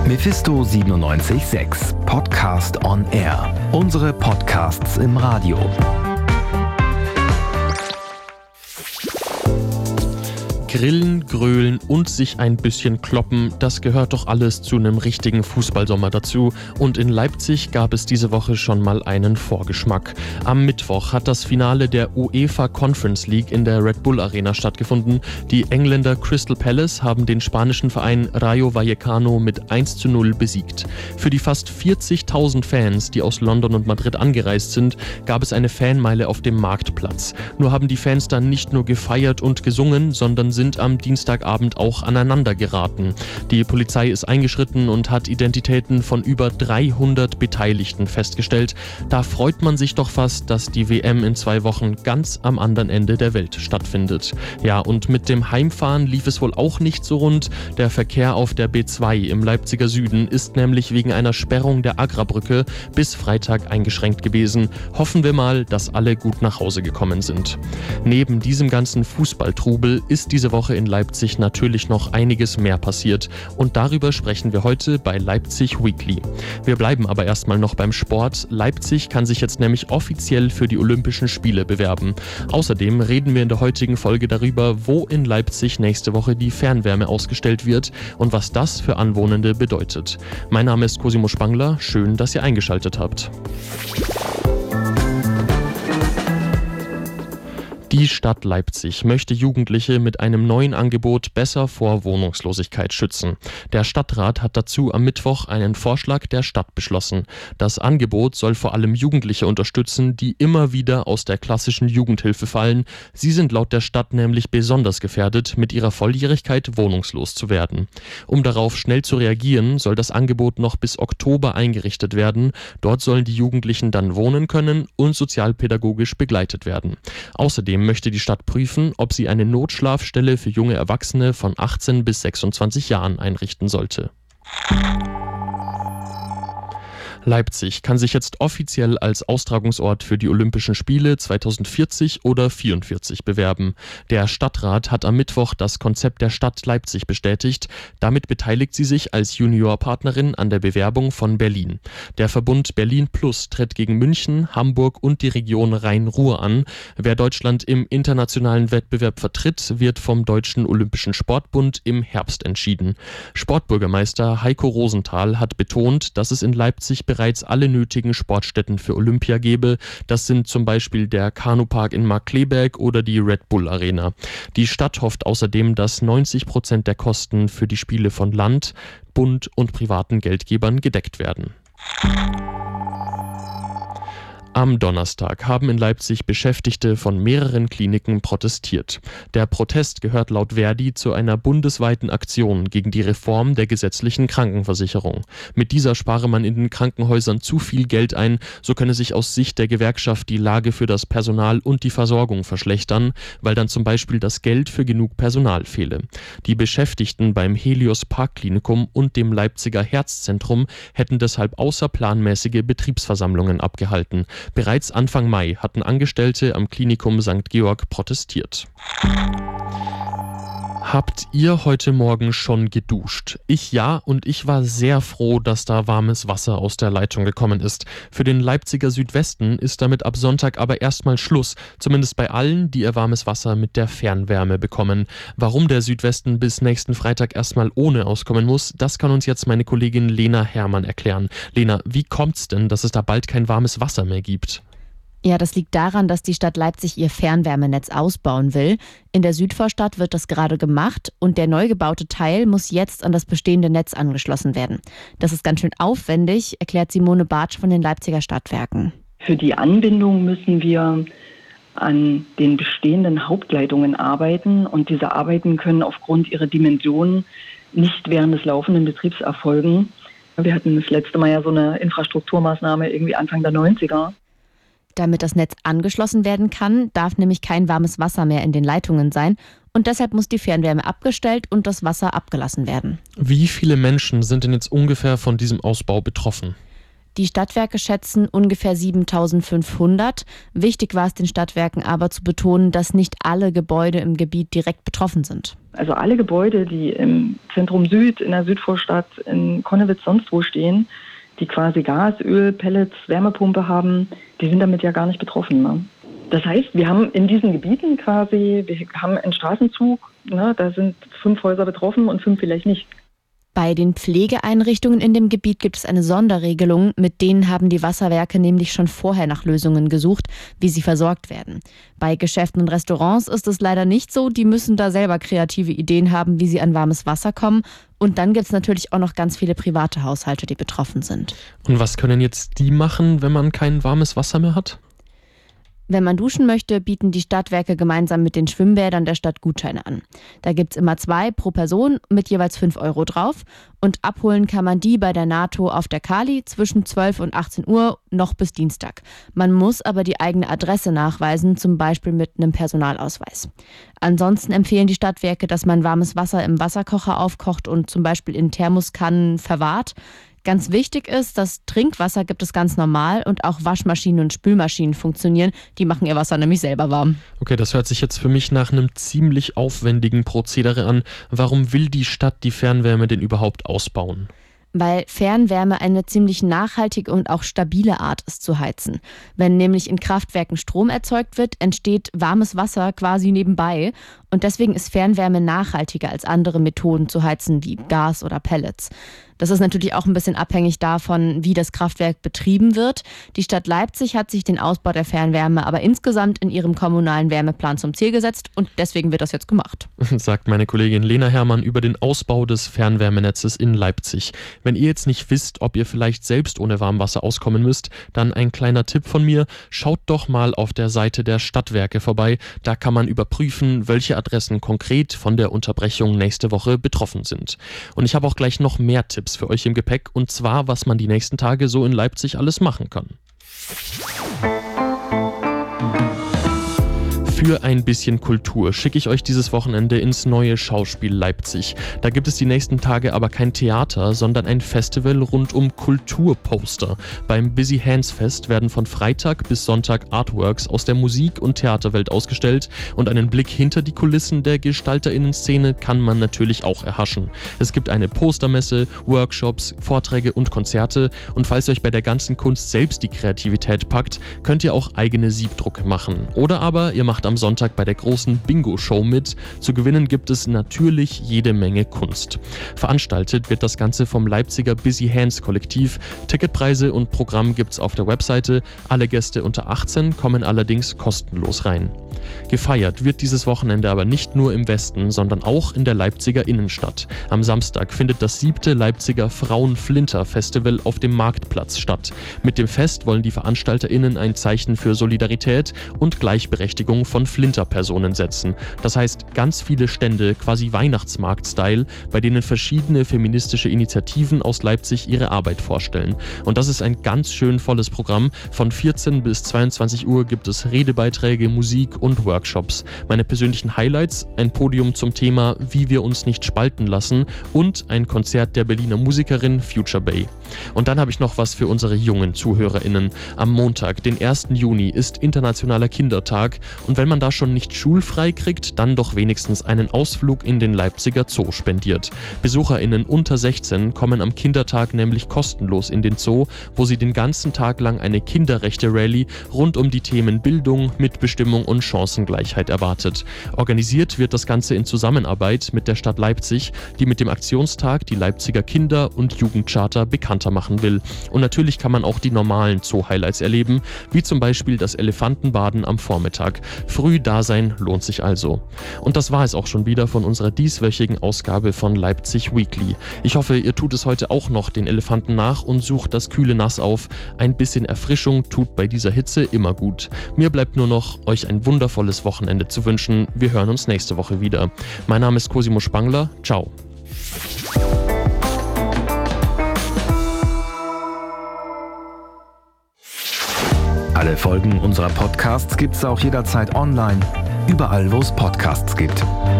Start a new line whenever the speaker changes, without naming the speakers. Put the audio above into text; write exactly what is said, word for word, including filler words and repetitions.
Mephisto siebenundneunzig Komma sechs Podcast on Air. Unsere Podcasts im Radio.
Grillen, grölen und sich ein bisschen kloppen, das gehört doch alles zu einem richtigen Fußballsommer dazu. Und in Leipzig gab es diese Woche schon mal einen Vorgeschmack. Am Mittwoch hat das Finale der UEFA Conference League in der Red Bull Arena stattgefunden. Die Engländer Crystal Palace haben den spanischen Verein Rayo Vallecano mit eins zu null besiegt. Für die fast vierzigtausend Fans, die aus London und Madrid angereist sind, gab es eine Fanmeile auf dem Marktplatz. Nur haben die Fans dann nicht nur gefeiert und gesungen, sondern sind am Dienstagabend auch aneinander geraten. Die Polizei ist eingeschritten und hat Identitäten von über dreihundert Beteiligten festgestellt. Da freut man sich doch fast, dass die W M in zwei Wochen ganz am anderen Ende der Welt stattfindet. Ja, und mit dem Heimfahren lief es wohl auch nicht so rund. Der Verkehr auf der B zwei im Leipziger Süden ist nämlich wegen einer Sperrung der Agra-Brücke bis Freitag eingeschränkt gewesen. Hoffen wir mal, dass alle gut nach Hause gekommen sind. Neben diesem ganzen Fußballtrubel ist diese Woche in Leipzig natürlich noch einiges mehr passiert und darüber sprechen wir heute bei Leipzig Weekly. Wir bleiben aber erstmal noch beim Sport. Leipzig kann sich jetzt nämlich offiziell für die Olympischen Spiele bewerben. Außerdem reden wir in der heutigen Folge darüber, wo in Leipzig nächste Woche die Fernwärme ausgestellt wird und was das für Anwohnende bedeutet. Mein Name ist Cosimo Spangler, schön, dass ihr eingeschaltet habt. Die Stadt Leipzig möchte Jugendliche mit einem neuen Angebot besser vor Wohnungslosigkeit schützen. Der Stadtrat hat dazu am Mittwoch einen Vorschlag der Stadt beschlossen. Das Angebot soll vor allem Jugendliche unterstützen, die immer wieder aus der klassischen Jugendhilfe fallen. Sie sind laut der Stadt nämlich besonders gefährdet, mit ihrer Volljährigkeit wohnungslos zu werden. Um darauf schnell zu reagieren, soll das Angebot noch bis Oktober eingerichtet werden. Dort sollen die Jugendlichen dann wohnen können und sozialpädagogisch begleitet werden. Außerdem möchte die Stadt prüfen, ob sie eine Notschlafstelle für junge Erwachsene von achtzehn bis sechsundzwanzig Jahren einrichten sollte. Leipzig kann sich jetzt offiziell als Austragungsort für die Olympischen Spiele zweitausendvierzig oder vierundvierzig bewerben. Der Stadtrat hat am Mittwoch das Konzept der Stadt Leipzig bestätigt. Damit beteiligt sie sich als Juniorpartnerin an der Bewerbung von Berlin. Der Verbund Berlin Plus tritt gegen München, Hamburg und die Region Rhein-Ruhr an. Wer Deutschland im internationalen Wettbewerb vertritt, wird vom Deutschen Olympischen Sportbund im Herbst entschieden. Sportbürgermeister Heiko Rosenthal hat betont, dass es in Leipzig bereits alle nötigen Sportstätten für Olympia gebe. Das sind zum Beispiel der Kanupark in Markkleeberg oder die Red Bull Arena. Die Stadt hofft außerdem, dass neunzig Prozent der Kosten für die Spiele von Land, Bund und privaten Geldgebern gedeckt werden. Am Donnerstag haben in Leipzig Beschäftigte von mehreren Kliniken protestiert. Der Protest gehört laut Verdi zu einer bundesweiten Aktion gegen die Reform der gesetzlichen Krankenversicherung. Mit dieser spare man in den Krankenhäusern zu viel Geld ein, so könne sich aus Sicht der Gewerkschaft die Lage für das Personal und die Versorgung verschlechtern, weil dann zum Beispiel das Geld für genug Personal fehle. Die Beschäftigten beim Helios Parkklinikum und dem Leipziger Herzzentrum hätten deshalb außerplanmäßige Betriebsversammlungen abgehalten. Bereits Anfang Mai hatten Angestellte am Klinikum Sankt Georg protestiert. Habt ihr heute Morgen schon geduscht? Ich ja, und ich war sehr froh, dass da warmes Wasser aus der Leitung gekommen ist. Für den Leipziger Südwesten ist damit ab Sonntag aber erstmal Schluss, zumindest bei allen, die ihr warmes Wasser mit der Fernwärme bekommen. Warum der Südwesten bis nächsten Freitag erstmal ohne auskommen muss, das kann uns jetzt meine Kollegin Lena Herrmann erklären. Lena, wie kommt's denn, dass es da bald kein warmes Wasser mehr gibt?
Ja, das liegt daran, dass die Stadt Leipzig ihr Fernwärmenetz ausbauen will. In der Südvorstadt wird das gerade gemacht und der neu gebaute Teil muss jetzt an das bestehende Netz angeschlossen werden. Das ist ganz schön aufwendig, erklärt Simone Bartsch von den Leipziger Stadtwerken.
Für die Anbindung müssen wir an den bestehenden Hauptleitungen arbeiten und diese Arbeiten können aufgrund ihrer Dimensionen nicht während des laufenden Betriebs erfolgen. Wir hatten das letzte Mal ja so eine Infrastrukturmaßnahme irgendwie Anfang der neunziger.
Damit das Netz angeschlossen werden kann, darf nämlich kein warmes Wasser mehr in den Leitungen sein und deshalb muss die Fernwärme abgestellt und das Wasser abgelassen werden.
Wie viele Menschen sind denn jetzt ungefähr von diesem Ausbau betroffen?
Die Stadtwerke schätzen ungefähr siebentausendfünfhundert. Wichtig war es den Stadtwerken aber zu betonen, dass nicht alle Gebäude im Gebiet direkt betroffen sind.
Also alle Gebäude, die im Zentrum Süd, in der Südvorstadt, in Connewitz, sonst wo stehen, die quasi Gas, Öl, Pellets, Wärmepumpe haben, die sind damit ja gar nicht betroffen. Ne? Das heißt, wir haben in diesen Gebieten quasi, wir haben einen Straßenzug, ne, da sind fünf Häuser betroffen und fünf vielleicht nicht.
Bei den Pflegeeinrichtungen in dem Gebiet gibt es eine Sonderregelung. Mit denen haben die Wasserwerke nämlich schon vorher nach Lösungen gesucht, wie sie versorgt werden. Bei Geschäften und Restaurants ist es leider nicht so. Die müssen da selber kreative Ideen haben, wie sie an warmes Wasser kommen. Und dann gibt es natürlich auch noch ganz viele private Haushalte, die betroffen sind.
Und was können jetzt die machen, wenn man kein warmes Wasser mehr hat?
Wenn man duschen möchte, bieten die Stadtwerke gemeinsam mit den Schwimmbädern der Stadt Gutscheine an. Da gibt es immer zwei pro Person mit jeweils fünf Euro drauf. Und abholen kann man die bei der NATO auf der Kali zwischen zwölf und achtzehn Uhr noch bis Dienstag. Man muss aber die eigene Adresse nachweisen, zum Beispiel mit einem Personalausweis. Ansonsten empfehlen die Stadtwerke, dass man warmes Wasser im Wasserkocher aufkocht und zum Beispiel in Thermoskannen verwahrt. Ganz wichtig ist, das Trinkwasser gibt es ganz normal und auch Waschmaschinen und Spülmaschinen funktionieren. Die machen ihr Wasser nämlich selber warm.
Okay, das hört sich jetzt für mich nach einem ziemlich aufwendigen Prozedere an. Warum will die Stadt die Fernwärme denn überhaupt ausbauen?
Weil Fernwärme eine ziemlich nachhaltige und auch stabile Art ist zu heizen. Wenn nämlich in Kraftwerken Strom erzeugt wird, entsteht warmes Wasser quasi nebenbei. Und deswegen ist Fernwärme nachhaltiger als andere Methoden zu heizen wie Gas oder Pellets. Das ist natürlich auch ein bisschen abhängig davon, wie das Kraftwerk betrieben wird. Die Stadt Leipzig hat sich den Ausbau der Fernwärme aber insgesamt in ihrem kommunalen Wärmeplan zum Ziel gesetzt und deswegen wird das jetzt gemacht.
Sagt meine Kollegin Lena Herrmann über den Ausbau des Fernwärmenetzes in Leipzig. Wenn ihr jetzt nicht wisst, ob ihr vielleicht selbst ohne Warmwasser auskommen müsst, dann ein kleiner Tipp von mir. Schaut doch mal auf der Seite der Stadtwerke vorbei. Da kann man überprüfen, welche Adressen konkret von der Unterbrechung nächste Woche betroffen sind. Und ich habe auch gleich noch mehr Tipps für euch im Gepäck, und zwar, was man die nächsten Tage so in Leipzig alles machen kann. Für ein bisschen Kultur schicke ich euch dieses Wochenende ins Neue Schauspiel Leipzig. Da gibt es die nächsten Tage aber kein Theater, sondern ein Festival rund um Kulturposter. Beim Busy Hands Fest werden von Freitag bis Sonntag Artworks aus der Musik- und Theaterwelt ausgestellt und einen Blick hinter die Kulissen der GestalterInnen-Szene kann man natürlich auch erhaschen. Es gibt eine Postermesse, Workshops, Vorträge und Konzerte, und falls euch bei der ganzen Kunst selbst die Kreativität packt, könnt ihr auch eigene Siebdrucke machen. Oder aber ihr macht am Sonntag bei der großen Bingo-Show mit. Zu gewinnen gibt es natürlich jede Menge Kunst. Veranstaltet wird das Ganze vom Leipziger Busy Hands Kollektiv. Ticketpreise und Programm gibt's auf der Webseite. Alle Gäste unter achtzehn kommen allerdings kostenlos rein. Gefeiert wird dieses Wochenende aber nicht nur im Westen, sondern auch in der Leipziger Innenstadt. Am Samstag findet das siebte Leipziger Frauen-Flinter-Festival auf dem Marktplatz statt. Mit dem Fest wollen die VeranstalterInnen ein Zeichen für Solidarität und Gleichberechtigung von Flinter-Personen setzen. Das heißt, ganz viele Stände, quasi Weihnachtsmarkt-Style, bei denen verschiedene feministische Initiativen aus Leipzig ihre Arbeit vorstellen. Und das ist ein ganz schön volles Programm. Von vierzehn bis zweiundzwanzig Uhr gibt es Redebeiträge, Musik und Workshops. Meine persönlichen Highlights: ein Podium zum Thema Wie wir uns nicht spalten lassen und ein Konzert der Berliner Musikerin Future Bay. Und dann habe ich noch was für unsere jungen ZuhörerInnen. Am Montag, den ersten Juni, ist Internationaler Kindertag, und wenn man da schon nicht schulfrei kriegt, dann doch wenigstens einen Ausflug in den Leipziger Zoo spendiert. BesucherInnen unter sechzehn kommen am Kindertag nämlich kostenlos in den Zoo, wo sie den ganzen Tag lang eine Kinderrechte-Rallye rund um die Themen Bildung, Mitbestimmung und Chancengleichheit erwartet. Organisiert wird das Ganze in Zusammenarbeit mit der Stadt Leipzig, die mit dem Aktionstag die Leipziger Kinder- und Jugendcharta bekannter machen will. Und natürlich kann man auch die normalen Zoo-Highlights erleben, wie zum Beispiel das Elefantenbaden am Vormittag. Früh da sein lohnt sich also. Und das war es auch schon wieder von unserer dieswöchigen Ausgabe von Leipzig Weekly. Ich hoffe, ihr tut es heute auch noch den Elefanten nach und sucht das kühle Nass auf. Ein bisschen Erfrischung tut bei dieser Hitze immer gut. Mir bleibt nur noch, euch ein wundervolles Wochenende zu wünschen. Wir hören uns nächste Woche wieder. Mein Name ist Cosimo Spangler. Ciao.
Alle Folgen unserer Podcasts gibt's auch jederzeit online, überall wo es Podcasts gibt.